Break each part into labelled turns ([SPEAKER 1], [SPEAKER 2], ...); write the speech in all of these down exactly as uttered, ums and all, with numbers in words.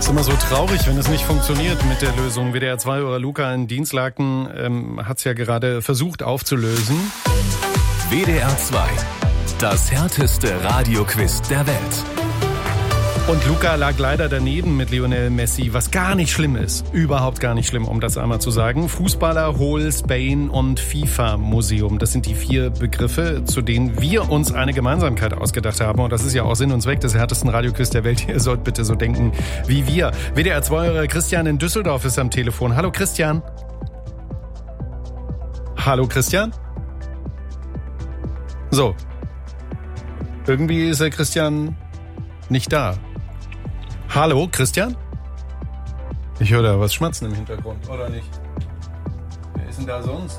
[SPEAKER 1] Ist immer so traurig, wenn es nicht funktioniert mit der Lösung. W D R zwei oder Luca in Dienstlaken ähm, hat es ja gerade versucht aufzulösen.
[SPEAKER 2] W D R zwei, das härteste Radioquiz der Welt.
[SPEAKER 1] Und Luca lag leider daneben mit Lionel Messi, was gar nicht schlimm ist. Überhaupt gar nicht schlimm, um das einmal zu sagen. Fußballer, Hol, Spain und FIFA-Museum. Das sind die vier Begriffe, zu denen wir uns eine Gemeinsamkeit ausgedacht haben. Und das ist ja auch Sinn und Zweck des härtesten Radioquiz der Welt. Ihr sollt bitte so denken wie wir. W D R zwei, Christian in Düsseldorf ist am Telefon. Hallo Christian. Hallo Christian. So. Irgendwie ist der Christian nicht da. Hallo, Christian? Ich höre da was schmatzen im Hintergrund, oder nicht? Wer ist denn da sonst?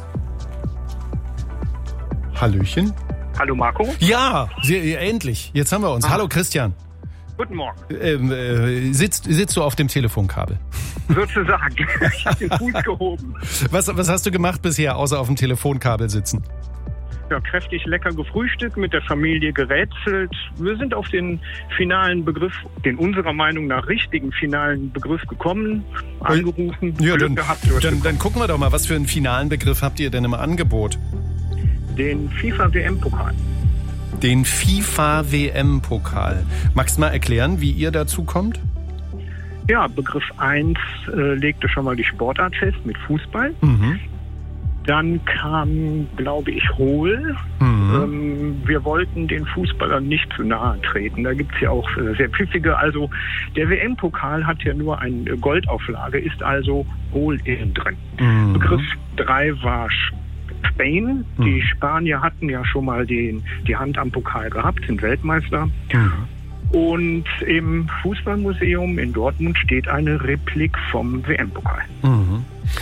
[SPEAKER 1] Hallöchen?
[SPEAKER 3] Hallo Marco?
[SPEAKER 1] Ja, Sie, endlich. Jetzt haben wir uns. Ah. Hallo Christian.
[SPEAKER 3] Guten Morgen.
[SPEAKER 1] Ähm, äh, sitzt, sitzt du auf dem Telefonkabel?
[SPEAKER 3] Sozusagen. Ich habe den Fuß gehoben.
[SPEAKER 1] Was, was hast du gemacht bisher, außer auf dem Telefonkabel sitzen?
[SPEAKER 3] Ja, kräftig lecker gefrühstückt, mit der Familie gerätselt. Wir sind auf den finalen Begriff, den unserer Meinung nach richtigen finalen Begriff gekommen, angerufen,
[SPEAKER 1] ja,
[SPEAKER 3] Glück
[SPEAKER 1] dann,
[SPEAKER 3] gehabt.
[SPEAKER 1] Dann, dann gucken wir doch mal, was für einen finalen Begriff habt ihr denn im Angebot?
[SPEAKER 3] Den FIFA-W M-Pokal.
[SPEAKER 1] Den FIFA-W M-Pokal. Magst du mal erklären, wie ihr dazu kommt?
[SPEAKER 3] Ja, Begriff eins äh, legte schon mal die Sportart fest mit Fußball.
[SPEAKER 1] Mhm.
[SPEAKER 3] Dann kam, glaube ich, Hol.
[SPEAKER 1] Mhm.
[SPEAKER 3] Ähm, wir wollten den Fußballern nicht zu nahe treten. Da gibt's ja auch äh, sehr pfiffige. Also der W M-Pokal hat ja nur eine Goldauflage, ist also Hol innen drin.
[SPEAKER 1] Mhm.
[SPEAKER 3] Begriff drei war Spain.
[SPEAKER 1] Mhm.
[SPEAKER 3] Die Spanier hatten ja schon mal den, die Hand am Pokal gehabt, sind Weltmeister.
[SPEAKER 1] Mhm.
[SPEAKER 3] Und im Fußballmuseum in Dortmund steht eine Replik vom W M-Pokal.
[SPEAKER 1] Mhm.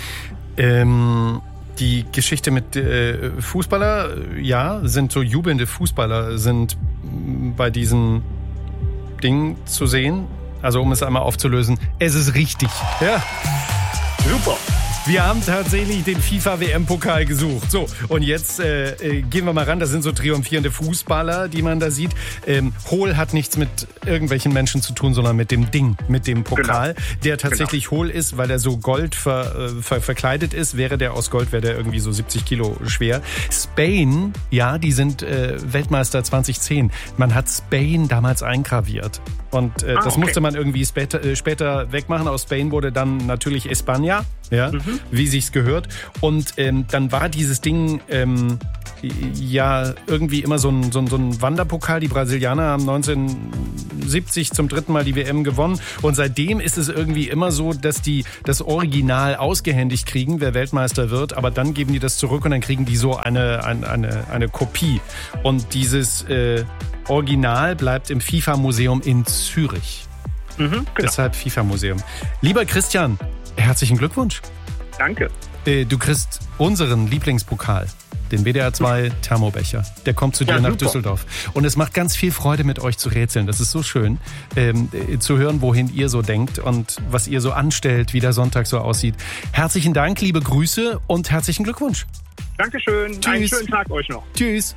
[SPEAKER 1] Ähm... Die Geschichte mit äh, Fußballer, ja, sind so jubelnde Fußballer, sind bei diesen Dingen zu sehen. Also um es einmal aufzulösen, es ist richtig. Ja.
[SPEAKER 3] Super.
[SPEAKER 1] Wir haben tatsächlich den FIFA-W M-Pokal gesucht. So, und jetzt äh, äh, gehen wir mal ran. Das sind so triumphierende Fußballer, die man da sieht. Ähm, Hol hat nichts mit irgendwelchen Menschen zu tun, sondern mit dem Ding, mit dem Pokal, genau. Der tatsächlich genau. hohl ist, weil er so Gold ver, ver, verkleidet ist. Wäre der aus Gold, wäre der irgendwie so siebzig Kilo schwer. Spain, ja, die sind äh, Weltmeister zwanzig zehn. Man hat Spain damals eingraviert. Und äh, ah, das okay. musste man irgendwie später, äh, später wegmachen. Aus Spain wurde dann natürlich España, ja, mhm. wie sich's gehört. Und ähm, dann war dieses Ding ähm, ja irgendwie immer so ein, so, ein, so ein Wanderpokal. Die Brasilianer haben neunzehnhundertsiebzig zum dritten Mal die W M gewonnen. Und seitdem ist es irgendwie immer so, dass die das Original ausgehändigt kriegen, wer Weltmeister wird. Aber dann geben die das zurück und dann kriegen die so eine, eine, eine, eine Kopie. Und dieses äh, Original bleibt im FIFA-Museum in Zürich.
[SPEAKER 3] Mhm, genau.
[SPEAKER 1] Deshalb FIFA-Museum. Lieber Christian, herzlichen Glückwunsch.
[SPEAKER 3] Danke.
[SPEAKER 1] Äh, du kriegst unseren Lieblingspokal, den W D R zwei Thermobecher. Der kommt zu dir ja, nach super. Düsseldorf. Und es macht ganz viel Freude, mit euch zu rätseln. Das ist so schön, ähm, zu hören, wohin ihr so denkt und was ihr so anstellt, wie der Sonntag so aussieht. Herzlichen Dank, liebe Grüße und herzlichen Glückwunsch.
[SPEAKER 3] Dankeschön.
[SPEAKER 1] Tschüss.
[SPEAKER 3] Einen schönen Tag euch noch.
[SPEAKER 1] Tschüss.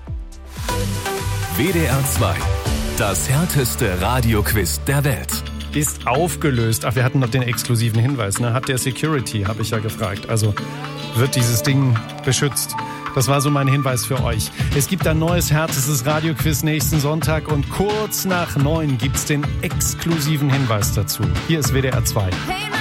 [SPEAKER 2] W D R zwei, das härteste Radioquiz der Welt.
[SPEAKER 1] Ist aufgelöst. Ach, wir hatten noch den exklusiven Hinweis. Ne? Hat der Security, habe ich ja gefragt. Also wird dieses Ding beschützt. Das war so mein Hinweis für euch. Es gibt ein neues härtestes Radioquiz nächsten Sonntag und kurz nach neun gibt's den exklusiven Hinweis dazu. Hier ist W D R zwei.
[SPEAKER 4] Hey,